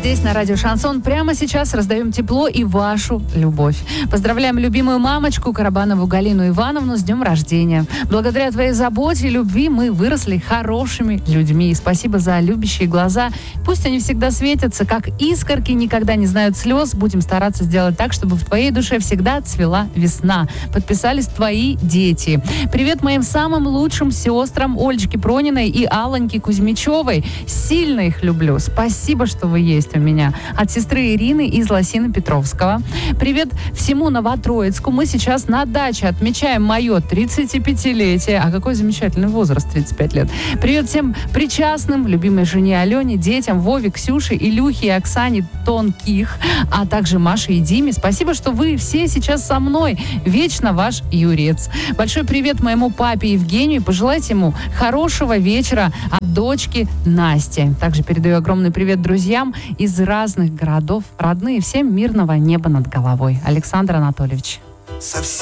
здесь, на радио «Шансон», прямо сейчас раздаем тепло и вашу любовь. Поздравляем любимую мамочку Карабанову Галину Ивановну с днем рождения. Благодаря твоей заботе и любви мы выросли хорошими людьми. Спасибо за любящие глаза. Пусть они всегда светятся, как искорки, никогда не знают слез. Будем стараться сделать так, чтобы в твоей душе всегда цвела весна. Подписались твои дети. Привет моим самым лучшим сестрам Ольчке Прониной и Аллоньке Кузьмичевой. Сильно их люблю. Спасибо, что вы есть у меня. От сестры Ирины из Лосина Петровского. Привет всему Новотроицку. Мы сейчас на даче отмечаем мое 35-летие. А какой замечательный возраст, 35 лет. Привет всем причастным, любимой жене Алене, детям, Вове, Ксюше, Илюхе и Оксане Тонких, а также Маше и Диме. Спасибо, что вы все сейчас со мной. Вечно ваш Юрец. Большой привет моему папе Евгению. Пожелайте ему хорошего вечера от дочки Насти. Также передаю огромный привет друзьям из разных городов. Родные, всем мирного неба над головой. Александр Анатольевич. Совсем